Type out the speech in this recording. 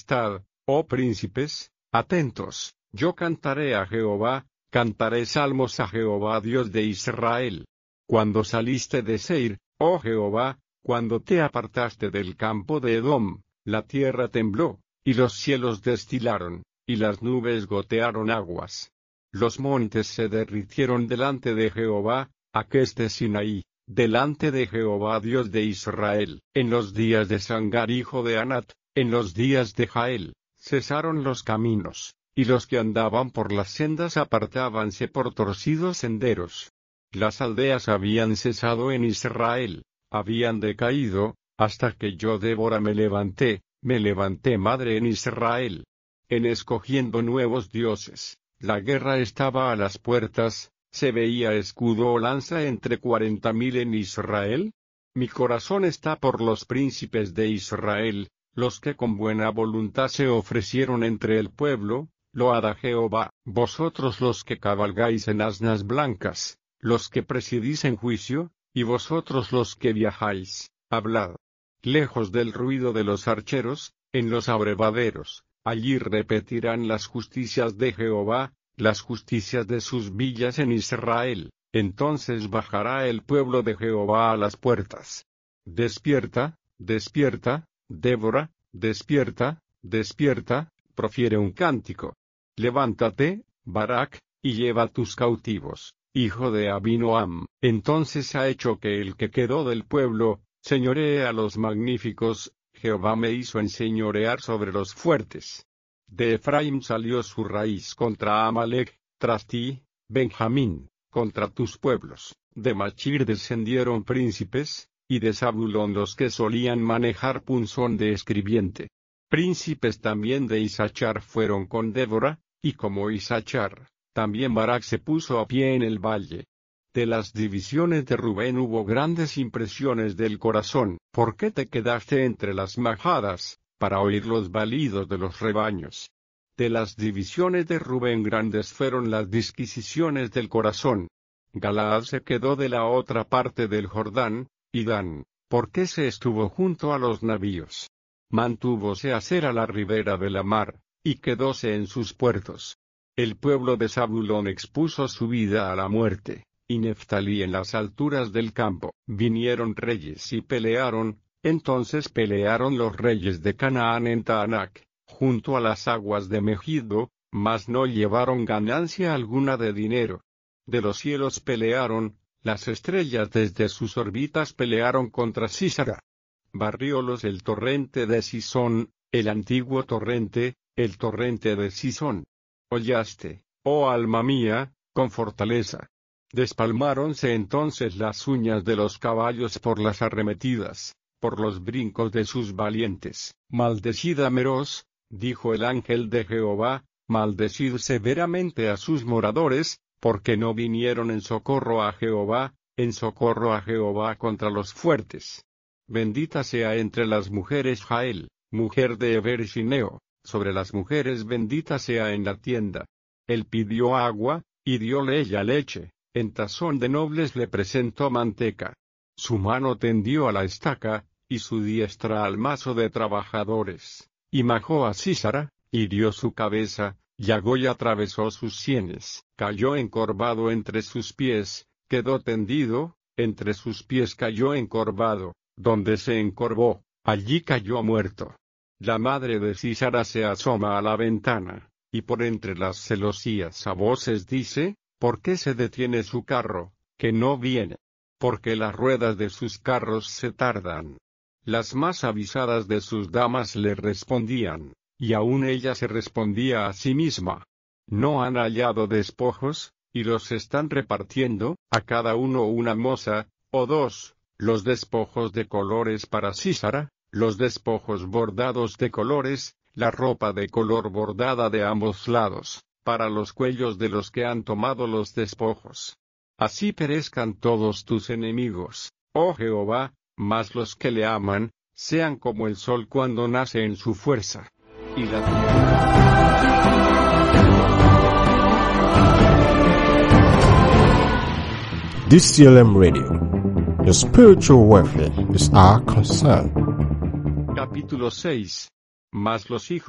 Estad, oh príncipes, atentos, yo cantaré a Jehová, cantaré salmos a Jehová Dios de Israel. Cuando saliste de Seir, oh Jehová, cuando te apartaste del campo de Edom, la tierra tembló, y los cielos destilaron, y las nubes gotearon aguas. Los montes se derritieron delante de Jehová, aqueste Sinaí, delante de Jehová Dios de Israel. En los días de Sangar hijo de Anat, en los días de Jael, cesaron los caminos, y los que andaban por las sendas apartábanse por torcidos senderos. Las aldeas habían cesado en Israel, habían decaído, hasta que yo Débora me levanté madre en Israel. En escogiendo nuevos dioses, la guerra estaba a las puertas, se veía escudo o lanza entre 40,000 en Israel. Mi corazón está por los príncipes de Israel, los que con buena voluntad se ofrecieron entre el pueblo. Load a Jehová, vosotros los que cabalgáis en asnas blancas, los que presidís en juicio, y vosotros los que viajáis, hablad. Lejos del ruido de los archeros, en los abrevaderos, allí repetirán las justicias de Jehová, las justicias de sus villas en Israel. Entonces bajará el pueblo de Jehová a las puertas. Despierta, despierta, Débora, despierta, despierta, profiere un cántico. Levántate, Barak, y lleva tus cautivos, hijo de Abinoam. Entonces ha hecho que el que quedó del pueblo, señoree a los magníficos, Jehová me hizo enseñorear sobre los fuertes. De Efraín salió su raíz contra Amalek, tras ti, Benjamín, contra tus pueblos. De Machir descendieron príncipes, y de Zabulón los que solían manejar punzón de escribiente. Príncipes también de Isachar fueron con Débora, y como Isachar, también Barak se puso a pie en el valle. De las divisiones de Rubén hubo grandes impresiones del corazón. ¿Por qué te quedaste entre las majadas, para oír los balidos de los rebaños? De las divisiones de Rubén grandes fueron las disquisiciones del corazón. Galaad se quedó de la otra parte del Jordán, y Dan, ¿por qué se estuvo junto a los navíos? Mantúvose a ser a la ribera de la mar, y quedóse en sus puertos. El pueblo de Zabulón expuso su vida a la muerte, y Neftalí en las alturas del campo. Vinieron reyes y pelearon, entonces pelearon los reyes de Canaán en Taanac, junto a las aguas de Megiddo, mas no llevaron ganancia alguna de dinero. De los cielos pelearon, las estrellas desde sus órbitas pelearon contra Sísara. Barriólos el torrente de Sison, el antiguo torrente, el torrente de Sison. Hollaste, oh alma mía, con fortaleza. Despalmáronse entonces las uñas de los caballos por las arremetidas, por los brincos de sus valientes. Maldecid a Meroz, dijo el ángel de Jehová, maldecid severamente a sus moradores, porque no vinieron en socorro a Jehová contra los fuertes. Bendita sea entre las mujeres Jael, mujer de Eber Shineo, sobre las mujeres bendita sea en la tienda. Él pidió agua, y dióle ella leche, en tazón de nobles le presentó manteca. Su mano tendió a la estaca, y su diestra al mazo de trabajadores. Y majó a Sísara, hirió su cabeza, llagó y atravesó sus sienes. Cayó encorvado entre sus pies, quedó tendido, entre sus pies cayó encorvado. Donde se encorvó, allí cayó muerto. La madre de Sísara se asoma a la ventana, y por entre las celosías a voces dice, ¿por qué se detiene su carro, que no viene? Porque las ruedas de sus carros se tardan. Las más avisadas de sus damas le respondían, y aún ella se respondía a sí misma. No han hallado despojos, y los están repartiendo, a cada uno una moza, o dos. Los despojos de colores para Sísara, los despojos bordados de colores, la ropa de color bordada de ambos lados, para los cuellos de los que han tomado los despojos. Así perezcan todos tus enemigos, oh Jehová, mas los que le aman, sean como el sol cuando nace en su fuerza. Y DCLM Radio. Your spiritual welfare is our concern. Capítulo 6. Mas los hijos